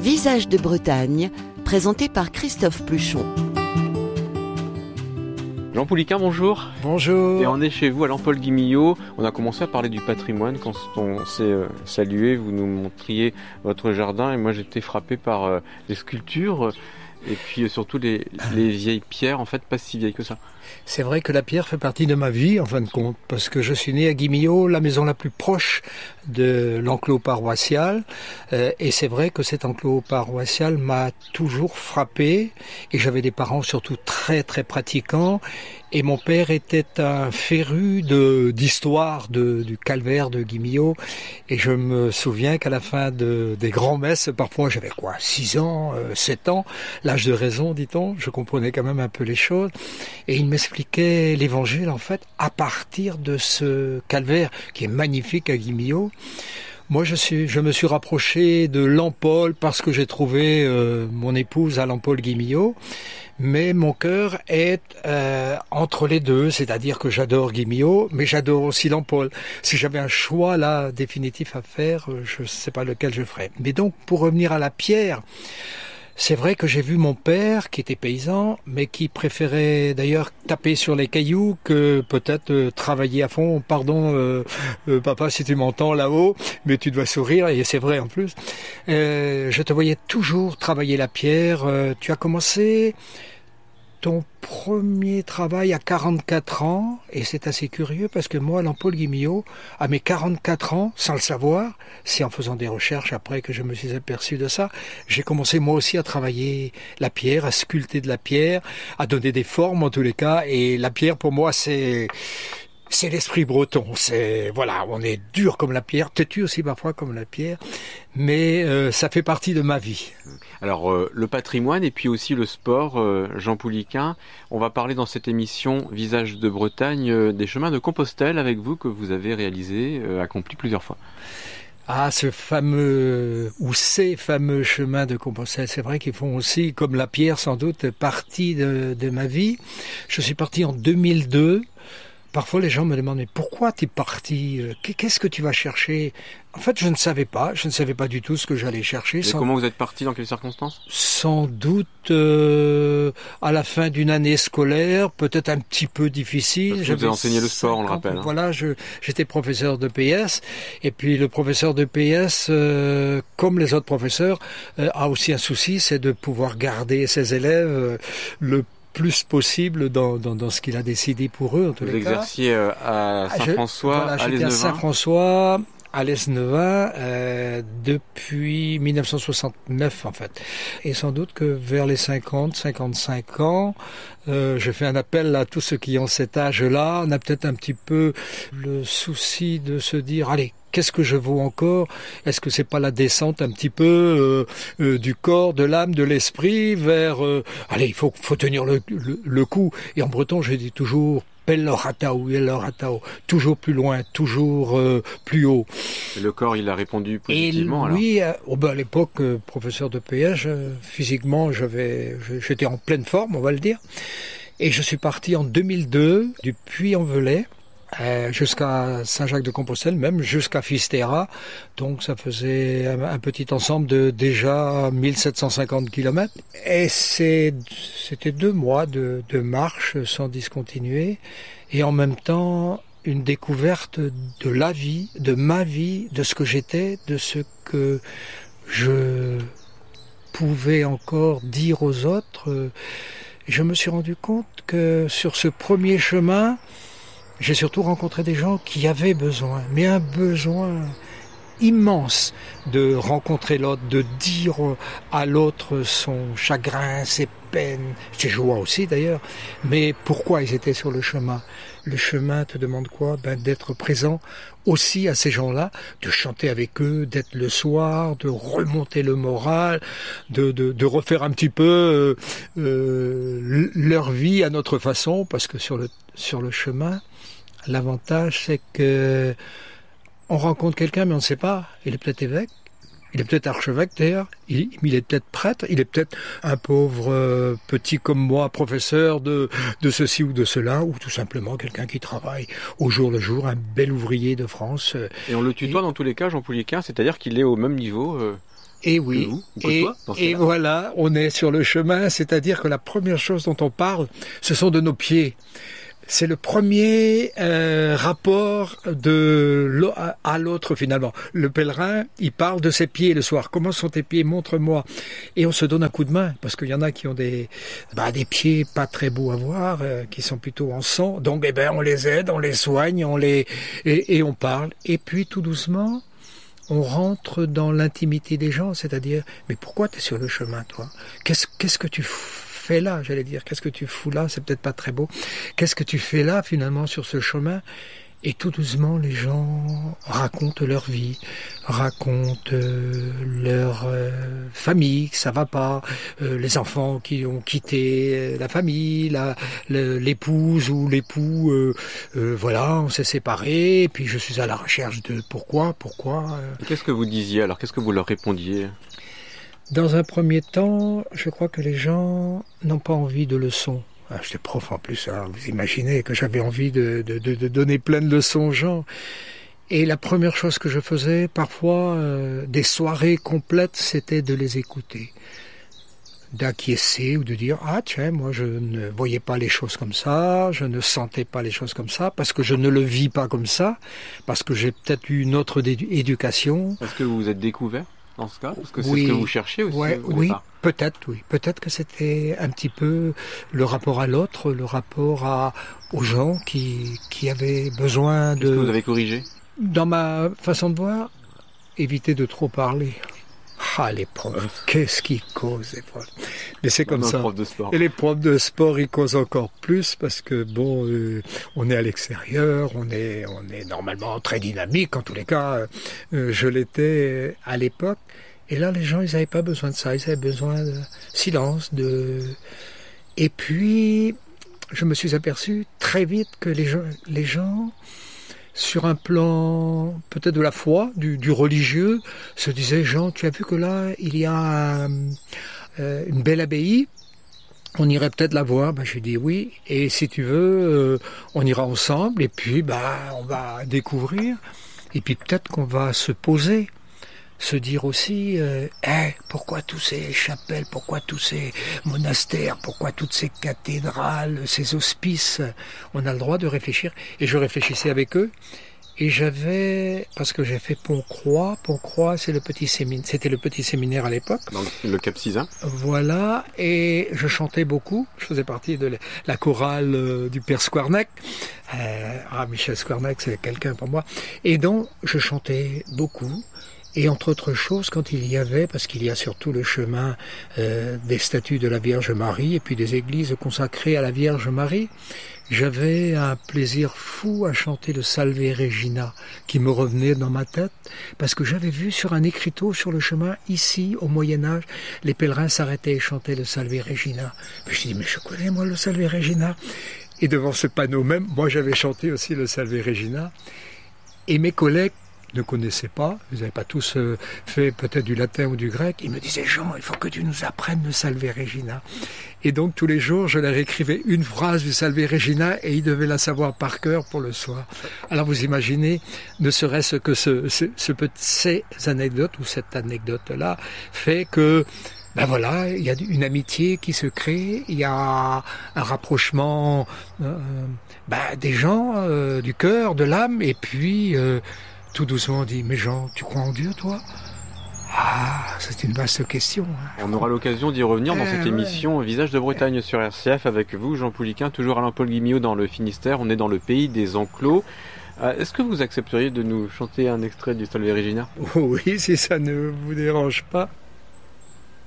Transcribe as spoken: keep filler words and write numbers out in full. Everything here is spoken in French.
Visages de Bretagne, présenté par Christophe Pluchon. Jean Pouliquin, bonjour. Bonjour. Et on est chez vous à l'Empole-Guimillot. On a commencé à parler du patrimoine quand on s'est euh, salué. Vous nous montriez votre jardin et moi j'étais frappé par euh, les sculptures et puis euh, surtout les, les vieilles pierres, en fait pas si vieilles que ça. C'est vrai que la pierre fait partie de ma vie, en fin de compte, parce que je suis né à Guimillot, la maison la plus proche de l'enclos paroissial. Euh, et c'est vrai que cet enclos paroissial m'a toujours frappé. Et j'avais des parents surtout très, très pratiquants. Et mon père était un féru de, d'histoire de, du calvaire de Guimillot. Et je me souviens qu'à la fin de, des grands-messes, parfois j'avais quoi, six ans, euh, sept ans, l'âge de raison, dit-on. Je comprenais quand même un peu les choses. Et il m'expliquait l'évangile, en fait, à partir de ce calvaire qui est magnifique à Guimillot. Moi, je suis, je me suis rapproché de l'Empole parce que j'ai trouvé euh, mon épouse à l'Empole-Guimillot. Mais mon cœur est euh, entre les deux, c'est-à-dire que j'adore Guimillot, mais j'adore aussi l'Empole. Si j'avais un choix là définitif à faire, je ne sais pas lequel je ferais. Mais donc, pour revenir à la pierre, c'est vrai que j'ai vu mon père, qui était paysan, mais qui préférait d'ailleurs taper sur les cailloux que peut-être euh, travailler à fond. Pardon, euh, euh, papa, si tu m'entends là-haut, mais tu dois sourire, et c'est vrai en plus. Euh, je te voyais toujours travailler la pierre. Euh, tu as commencé ton premier travail à quarante-quatre ans, et c'est assez curieux parce que moi, à l'Empole-Guimillot, à mes quarante-quatre ans, sans le savoir, c'est en faisant des recherches après que je me suis aperçu de ça, j'ai commencé moi aussi à travailler la pierre, à sculpter de la pierre, à donner des formes en tous les cas, et la pierre pour moi c'est... C'est l'esprit breton, c'est voilà, on est dur comme la pierre, têtu aussi parfois comme la pierre, mais euh, ça fait partie de ma vie. Alors euh, le patrimoine et puis aussi le sport, euh, Jean Pouliquin, on va parler dans cette émission Visages de Bretagne euh, des chemins de Compostelle avec vous que vous avez réalisé, euh, accompli plusieurs fois. Ah, ce fameux, ou ces fameux chemins de Compostelle, c'est vrai qu'ils font aussi, comme la pierre sans doute, partie de, de ma vie. Je suis parti en deux mille deux. Parfois, les gens me demandent, mais pourquoi tu es parti? Qu'est-ce que tu vas chercher? En fait, je ne savais pas. Je ne savais pas du tout ce que j'allais chercher. Et sans... comment vous êtes parti? Dans quelles circonstances? Sans doute euh, à la fin d'une année scolaire, peut-être un petit peu difficile. Parce que vous avez enseigné le sport, on le rappelle. Hein. Voilà, je, j'étais professeur de P S. Et puis le professeur de P S, euh, comme les autres professeurs, euh, a aussi un souci, c'est de pouvoir garder ses élèves euh, le plus possible dans, dans, dans ce qu'il a décidé pour eux. En tous Vous les exerciez cas. à Saint-François, voilà, à j'étais à Saint-François, à Lesneven, euh, depuis dix-neuf cent soixante-neuf en fait. Et sans doute que vers les cinquante, cinquante-cinq ans, euh, je fais un appel à tous ceux qui ont cet âge-là. On a peut-être un petit peu le souci de se dire, allez, qu'est-ce que je vaux encore? Est-ce que c'est pas la descente un petit peu euh, euh, du corps, de l'âme, de l'esprit vers... Euh, allez, il faut, faut tenir le, le, le coup. Et en breton, je dis toujours Pelloratao, Pelloratao, toujours plus loin, toujours euh, plus haut. Et le corps, il a répondu positivement. Et oui, alors. Euh, oh ben à l'époque, euh, professeur de P S, je, physiquement, j'avais, j'étais en pleine forme, on va le dire. Et je suis parti en deux mille deux du Puy-en-Velay. Euh, jusqu'à Saint-Jacques-de-Compostelle, même jusqu'à Fisterra. Donc ça faisait un, un petit ensemble de déjà mille sept cent cinquante kilomètres. Et c'est, c'était deux mois de, de marche sans discontinuer. Et en même temps, une découverte de la vie, de ma vie, de ce que j'étais, de ce que je pouvais encore dire aux autres. Je me suis rendu compte que sur ce premier chemin, j'ai surtout rencontré des gens qui avaient besoin, mais un besoin immense de rencontrer l'autre, de dire à l'autre son chagrin, ses peines, ses joies aussi d'ailleurs, mais pourquoi ils étaient sur le chemin. Le chemin te demande quoi? Ben, d'être présent aussi à ces gens-là, de chanter avec eux, d'être le soir, de remonter le moral, de, de, de refaire un petit peu euh, euh, leur vie à notre façon, parce que sur le, sur le chemin, l'avantage, c'est que on rencontre quelqu'un, mais on ne sait pas. Il est peut-être évêque, il est peut-être archevêque d'ailleurs, il, il est peut-être prêtre, il est peut-être un pauvre euh, petit comme moi, professeur de, de ceci ou de cela, ou tout simplement quelqu'un qui travaille au jour le jour, un bel ouvrier de France. Et on le tutoie et... dans tous les cas, Jean Pouliquin, c'est-à-dire qu'il est au même niveau euh... Et oui, vous, et, toi, et voilà, on est sur le chemin, c'est-à-dire que la première chose dont on parle, ce sont de nos pieds. C'est le premier euh, rapport de l'au- à l'autre finalement. Le pèlerin, il parle de ses pieds le soir. Comment sont tes pieds? Montre-moi. Et on se donne un coup de main parce qu'il y en a qui ont des bah, des pieds pas très beaux à voir, euh, qui sont plutôt en sang. Donc eh ben on les aide, on les soigne, on les et, et on parle. Et puis tout doucement, on rentre dans l'intimité des gens, c'est-à-dire mais pourquoi tu es sur le chemin toi? Qu'est-ce qu'est-ce que tu fais là, j'allais dire, qu'est-ce que tu fous là, c'est peut-être pas très beau, qu'est-ce que tu fais là finalement sur ce chemin? Et tout doucement les gens racontent leur vie, racontent euh, leur euh, famille, que ça va pas, euh, les enfants qui ont quitté euh, la famille, la, le, l'épouse ou l'époux, euh, euh, voilà, on s'est séparés, et puis je suis à la recherche de pourquoi, pourquoi. Euh. Qu'est-ce que vous disiez alors? Qu'est-ce que vous leur répondiez? Dans un premier temps, je crois que les gens n'ont pas envie de leçons. Ah, j'étais prof en plus, alors vous imaginez que j'avais envie de, de, de, de donner plein de leçons aux gens. Et la première chose que je faisais, parfois, euh, des soirées complètes, c'était de les écouter. D'acquiescer ou de dire « Ah tiens, moi je ne voyais pas les choses comme ça, je ne sentais pas les choses comme ça, parce que je ne le vis pas comme ça, parce que j'ai peut-être eu une autre édu- éducation. » Est-ce que vous vous êtes découvert dans ce cas? Parce que c'est Oui. ce que vous cherchez aussi Ouais, au oui, départ. peut-être, oui. Peut-être que c'était un petit peu le rapport à l'autre, le rapport à, aux gens qui, qui avaient besoin Qu'est-ce que vous de... avez corrigé? Dans ma façon de voir, éviter de trop parler. Ah, les profs, qu'est-ce qu'ils causent, les profs. Mais c'est comme Non, ça. prof de sport. Et les profs de sport, ils causent encore plus parce que, bon, euh, on est à l'extérieur, on est, on est normalement très dynamique. En tous les cas, euh, je l'étais à l'époque. Et là, les gens, ils n'avaient pas besoin de ça. Ils avaient besoin de silence, de... Et puis, je me suis aperçu très vite que les gens, les gens sur un plan peut-être de la foi, du, du religieux, se disaient, Jean, tu as vu que là, il y a euh, une belle abbaye, on irait peut-être la voir. Ben, je dis oui, et si tu veux, euh, on ira ensemble, et puis bah, on va découvrir, et puis peut-être qu'on va se poser, se dire aussi, euh, hey, pourquoi tous ces chapelles, pourquoi tous ces monastères, pourquoi toutes ces cathédrales, ces hospices? On a le droit de réfléchir. Et je réfléchissais avec eux. Et j'avais, parce que j'ai fait Pont-Croix, Pont-Croix, c'est le petit séminaire, c'était le petit séminaire à l'époque. Dans le Cap Sizun. Voilà, et je chantais beaucoup. Je faisais partie de la chorale euh, du Père Squarnac. Euh, ah, Michel Squarnac, c'est quelqu'un pour moi. Et donc, je chantais beaucoup. Et entre autres choses, quand il y avait, parce qu'il y a surtout le chemin euh, des statues de la Vierge Marie et puis des églises consacrées à la Vierge Marie, j'avais un plaisir fou à chanter le Salve Regina qui me revenait dans ma tête, parce que j'avais vu sur un écriteau sur le chemin, ici, au Moyen-Âge, les pèlerins s'arrêtaient et chantaient le Salve Regina. Je me suis dit, mais je connais moi le Salve Regina. Et devant ce panneau même, moi j'avais chanté aussi le Salve Regina. Et mes collègues ne connaissaient pas, ils n'avaient pas tous euh, fait peut-être du latin ou du grec, ils me disaient « Jean, il faut que tu nous apprennes le Salve Regina ». Et donc tous les jours, je leur écrivais une phrase du Salve Regina et ils devaient la savoir par cœur pour le soir. Alors vous imaginez, ne serait-ce que ce, ce, ce petit, ces anecdotes ou cette anecdote-là fait que ben voilà, il y a une amitié qui se crée, il y a un rapprochement euh, ben des gens, euh, du cœur, de l'âme, et puis... Euh, tout doucement, on dit, mais Jean, tu crois en Dieu, toi? Ah, c'est une vaste question. Hein. On aura l'occasion d'y revenir dans eh, cette ouais. émission Visage de Bretagne sur R C F avec vous, Jean Pouliquen, toujours Alain Paul Guimillot dans le Finistère. On est dans le pays des enclos. Euh, est-ce que vous accepteriez de nous chanter un extrait du Salve Regina? Oui, si ça ne vous dérange pas.